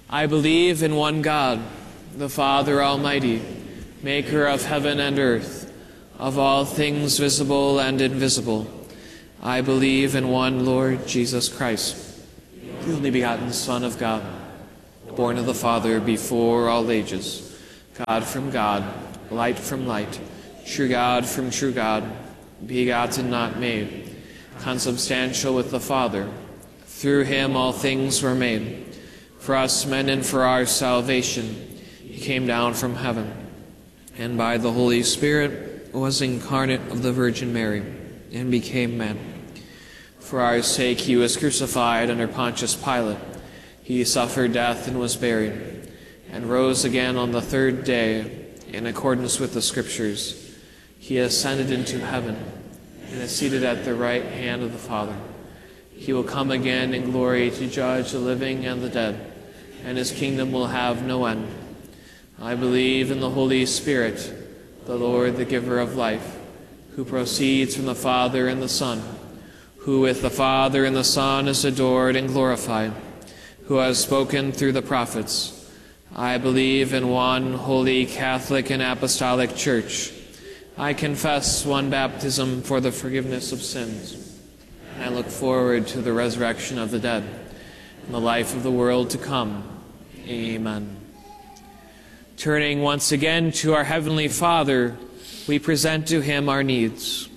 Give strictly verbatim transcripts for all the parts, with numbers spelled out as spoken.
I believe in one God, the Father Almighty, maker of heaven and earth, of all things visible and invisible. I believe in one Lord Jesus Christ, the only begotten Son of God, born of the Father before all ages, God from God, light from light, true God from true God, begotten, not made, consubstantial with the Father. Through him all things were made. For us men and for our salvation, he came down from heaven, and by the Holy Spirit was incarnate of the Virgin Mary, and became man. For our sake he was crucified under Pontius Pilate. He suffered death and was buried, and rose again on the third day, in accordance with the Scriptures. He ascended into heaven, and is seated at the right hand of the Father. He will come again in glory to judge the living and the dead, and his kingdom will have no end. I believe in the Holy Spirit, the Lord, the giver of life, who proceeds from the Father and the Son, who with the Father and the Son is adored and glorified, who has spoken through the prophets. I believe in one holy Catholic and Apostolic Church. I confess one baptism for the forgiveness of sins. I look forward to the resurrection of the dead and the life of the world to come. Amen. Turning once again to our Heavenly Father, we present to him our needs.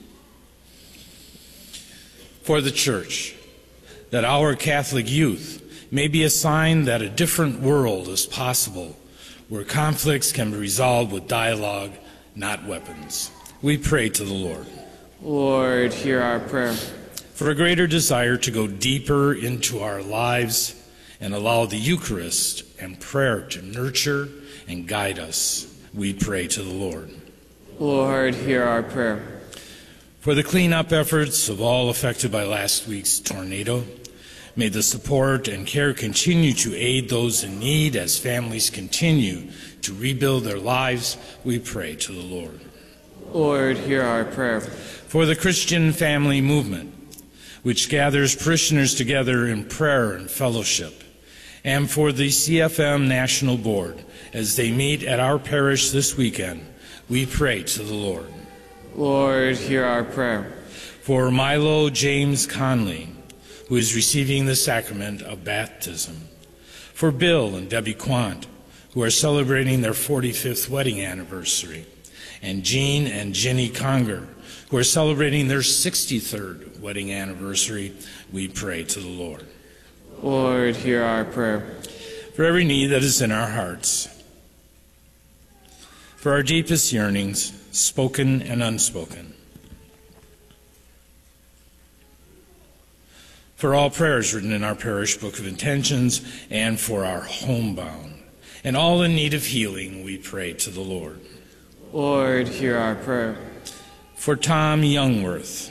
For the Church, that our Catholic youth may be a sign that a different world is possible, where conflicts can be resolved with dialogue, not weapons. We pray to the Lord. Lord, hear our prayer. For a greater desire to go deeper into our lives and allow the Eucharist and prayer to nurture and guide us, we pray to the Lord. Lord, hear our prayer. For the cleanup efforts of all affected by last week's tornado, may the support and care continue to aid those in need as families continue to rebuild their lives, we pray to the Lord. Lord, hear our prayer. For the Christian family movement, which gathers parishioners together in prayer and fellowship, and for the C F M National Board, as they meet at our parish this weekend, we pray to the Lord. Lord, hear our prayer. For Milo James Conley, who is receiving the sacrament of baptism. For Bill and Debbie Quant, who are celebrating their forty-fifth wedding anniversary. And Jean and Jenny Conger, who are celebrating their sixty-third wedding anniversary, we pray to the Lord. Lord, hear our prayer. For every need that is in our hearts, for our deepest yearnings, spoken and unspoken, for all prayers written in our parish book of intentions, and for our homebound, and all in need of healing, we pray to the Lord. Lord, hear our prayer. For Tom Youngworth,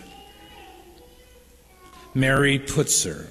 Mary Putzer,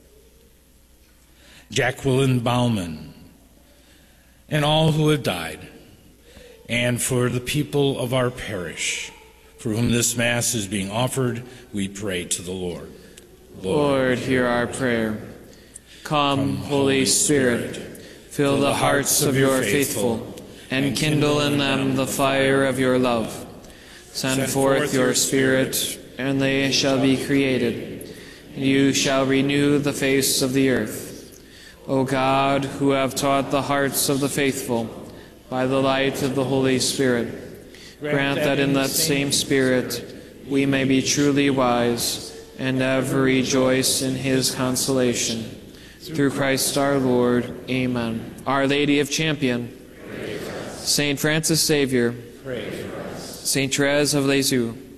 Jacqueline Bauman, and all who have died, and for the people of our parish, for whom this Mass is being offered, we pray to the Lord. Lord, Lord hear our prayer. Come, Come Holy Spirit, fill the hearts of your faithful, and kindle in them the fire of your love. Send forth your Spirit, and they shall be created, and you shall renew the face of the earth. O God, who have taught the hearts of the faithful by the light of the Holy Spirit, grant that in that same Spirit we may be truly wise and ever rejoice in his consolation. Through Christ our Lord. Amen. Our Lady of Champion, Saint Francis Xavier, Saint Therese of Lisieux,